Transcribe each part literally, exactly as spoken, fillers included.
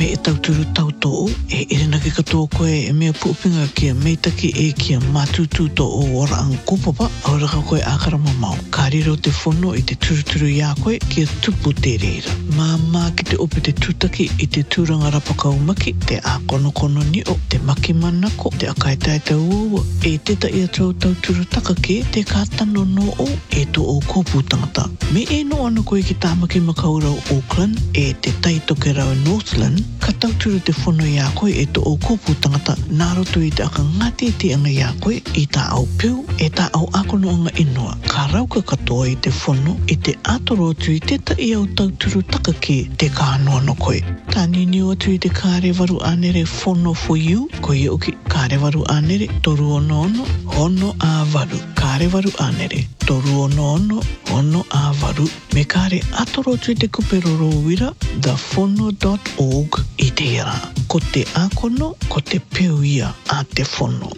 me e tauturu tautou e irina ke katoa koe e mea puupinga kia meitaki e kia matutu to o ora ang kupapa aura ka koe akara mamau. Ka riro te whono i te turuturu ia koe kia tupu te reira. Māmā ki te ope te tutaki i te tūranga rapakau maki, te a kono kono ni o, te maki manako, te akaitaita uua, e teta ia trau tauturu takake, te kātano no o, e to o kōpū tangata. Me e no ana koe ki tāmaki makaurau Auckland, e te taitoke rau Northland, ka tauturu te whono ia koe e to o kōpū tangata, nā roto i te aka ngati te anga ia koe, i tā au piu, e tā au akono anga inua. Ka rauka katoa i te whono, i te atoro atu i teta i au tauturu takake, te ka anoa no koe. Tā nini atu i te kārewaru anere whono for you, koe i oki kārewaru anere, toru ono ono, ono a waru. Kārewaru anere, toru ono ono, ono a waru. Me kāre atoro atu i te kuperoro wira, the whono dot org i te ira. Ko te akono, ko te peu ia a te whono.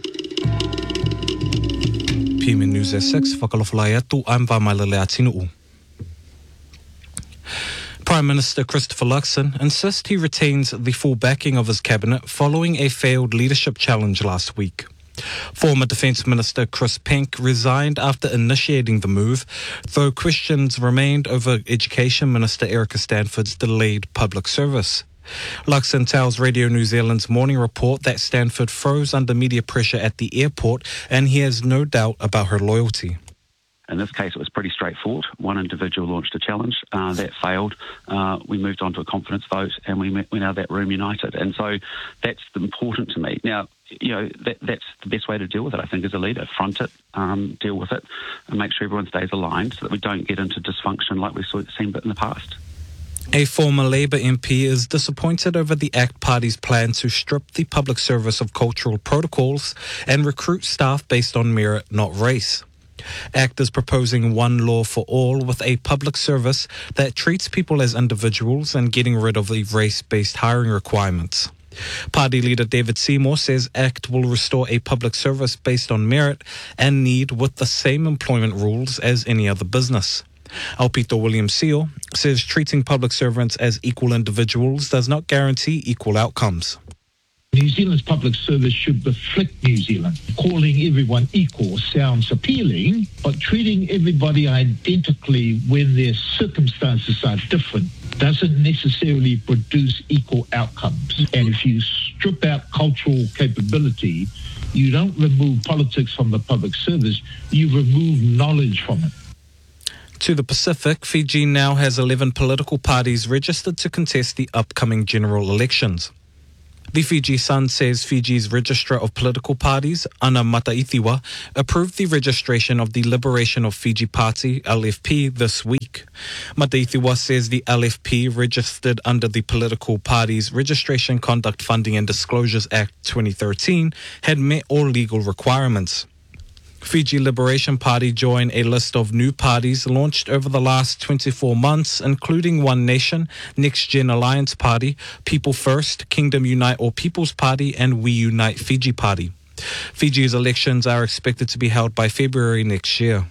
P M N News at six, whakalawhalai atu, I'm Vamailele Atinuu. Prime Minister Christopher Luxon insists he retains the full backing of his cabinet following a failed leadership challenge last week. Former Defence Minister Chris Penk resigned after initiating the move, though questions remained over Education Minister Erica Stanford's delayed public service. Luxon tells Radio New Zealand's Morning Report that Stanford froze under media pressure at the airport and he has no doubt about her loyalty. In this case, it was pretty straightforward. One individual launched a challenge. Uh, that failed. Uh, we moved on to a confidence vote and we went out of that room united. And so that's important to me. Now, you know, that, that's the best way to deal with it, I think, as a leader. Front it, um, deal with it, and make sure everyone stays aligned so that we don't get into dysfunction like we've seen in the past. A former Labour M P is disappointed over the ACT Party's plan to strip the public service of cultural protocols and recruit staff based on merit, not race. ACT is proposing one law for all with a public service that treats people as individuals and getting rid of the race-based hiring requirements. Party leader David Seymour says ACT will restore a public service based on merit and need with the same employment rules as any other business. Alpito William Seal says treating public servants as equal individuals does not guarantee equal outcomes. New Zealand's public service should reflect New Zealand. Calling everyone equal sounds appealing, but treating everybody identically when their circumstances are different doesn't necessarily produce equal outcomes. And if you strip out cultural capability, you don't remove politics from the public service, you remove knowledge from it. To the Pacific, Fiji now has eleven political parties registered to contest the upcoming general elections. The Fiji Sun says Fiji's Registrar of Political Parties, Ana Mataithiwa, approved the registration of the Liberation of Fiji Party, L F P, this week. Mataithiwa says the L F P, registered under the Political Parties Registration, Conduct, Funding and Disclosures Act twenty thirteen, had met all legal requirements. Fiji Liberation Party joined a list of new parties launched over the last twenty-four months, including One Nation, Next Gen Alliance Party, People First, Kingdom Unite or People's Party, and We Unite Fiji Party. Fiji's elections are expected to be held by February next year.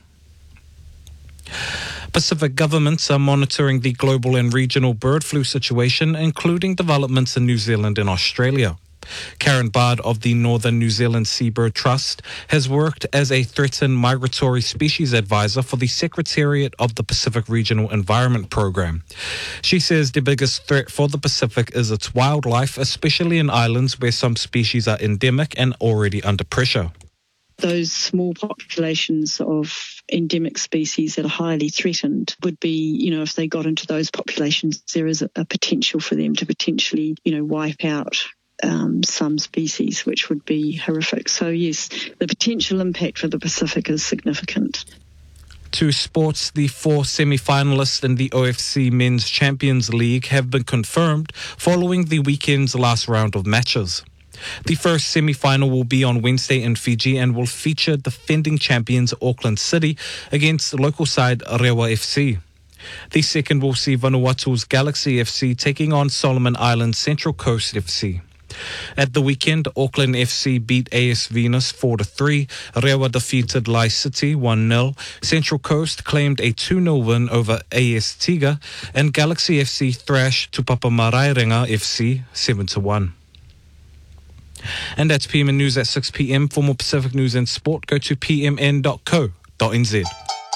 Pacific governments are monitoring the global and regional bird flu situation, including developments in New Zealand and Australia. Karen Bard of the Northern New Zealand Seabird Trust has worked as a threatened migratory species advisor for the Secretariat of the Pacific Regional Environment Program. She says the biggest threat for the Pacific is its wildlife, especially in islands where some species are endemic and already under pressure. Those small populations of endemic species that are highly threatened would be, you know, if they got into those populations, there is a, a potential for them to potentially, you know, wipe out Um, some species, which would be horrific. So yes, the potential impact for the Pacific is significant. To sports, the four semi-finalists in the O F C Men's Champions League have been confirmed following the weekend's last round of matches. The first semi-final will be on Wednesday in Fiji and will feature defending champions Auckland City against local side Rewa F C. The second will see Vanuatu's Galaxy F C taking on Solomon Islands Central Coast F C. At the weekend, Auckland F C beat A S Venus four to three. Rewa defeated Lai City one nil. Central Coast claimed a two nil win over A S Tiga. And Galaxy F C thrashed Tupapa Marairenga F C seven to one. And that's P M N News at six p.m. For more Pacific news and sport, go to p m n dot co dot n z.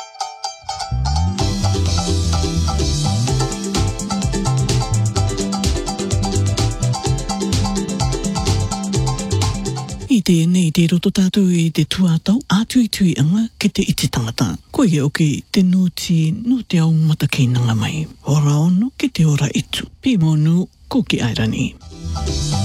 I te nei te roto tātou i te tuatau, ātui tui anga ke te iti tangata. Koe e oke te nuti no te au mata kei nanga mai. Ora ono ke te ora itu. Pimo nu ko ki airani.